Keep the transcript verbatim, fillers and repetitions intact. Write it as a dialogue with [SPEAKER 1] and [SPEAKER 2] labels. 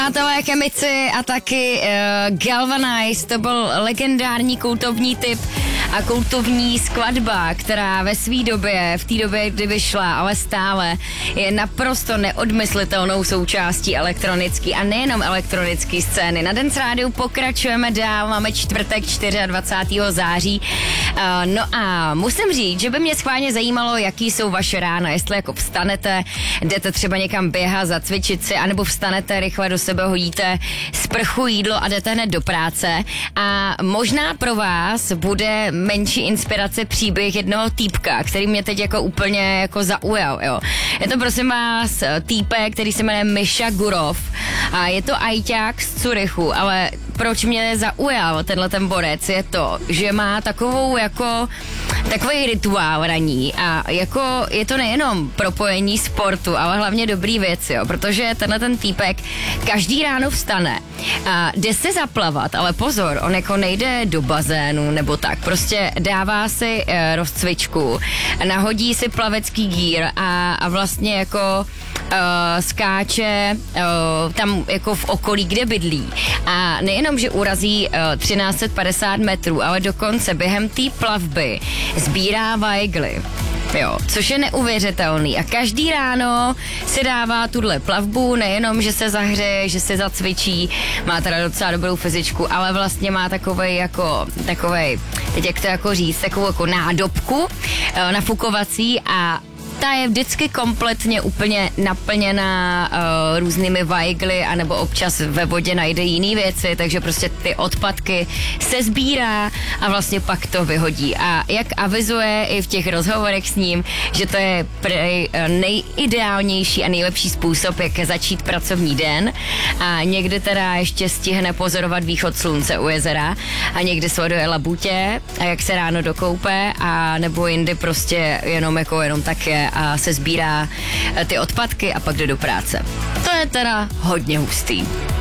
[SPEAKER 1] Přátelé, chemici a taky uh, Galvanize, to byl legendární kultovní typ a kultovní skladba, která ve své době, v té době, kdy vyšla, ale stále je naprosto neodmyslitelnou součástí elektronické a nejenom elektronické scény. Na Dance Rádiu pokračujeme dál, máme čtvrtek dvacátého čtvrtého září. Uh, no a musím říct, že by mě schválně zajímalo, jaký jsou vaše rána, jestli jako vstanete, jdete třeba někam běhat, zacvičit si, anebo vstanete, rychle do sebe hodíte sprchu, jídlo a jdete hned do práce. A možná pro vás bude menší inspirace příběh jednoho týpka, který mě teď jako úplně jako zaujal, jo. Je to prosím vás týpek, který se jmenuje Misha Gurov a je to ajťák z Curychu, ale proč mě zaujal tenhle ten borec je to, že má takovou jako takový rituál raní a jako je to nejenom propojení sportu, ale hlavně dobrý věci, jo, protože tenhle ten týpek každý ráno vstane a jde se zaplavat, ale pozor, on jako nejde do bazénu nebo tak, prostě dává si e, rozcvičku, nahodí si plavecký gír a, a vlastně jako Uh, skáče uh, tam jako v okolí, kde bydlí. A nejenom, že urazí uh, třináct set padesát metrů, ale dokonce během té plavby sbírá vajgly. Jo, což je neuvěřitelný. A každý ráno si dává tuhle plavbu, nejenom, že se zahřeje, že se zacvičí, má teda docela dobrou fyzičku, ale vlastně má takovej jako, takovej, teď jak to jako říct, takovou jako nádobku uh, nafukovací a ta je vždycky kompletně úplně naplněná uh, různými vajgly, anebo občas ve vodě najde jiný věci, takže prostě ty odpadky se sbírá a vlastně pak to vyhodí. A jak avizuje i v těch rozhovorech s ním, že to je prej, nejideálnější a nejlepší způsob, jak začít pracovní den a někdy teda ještě stihne pozorovat východ slunce u jezera a někdy sleduje labutě a jak se ráno dokoupe a nebo jindy prostě jenom jako jenom tak je a se sbírá ty odpadky a pak jde do práce. To je teda hodně hustý.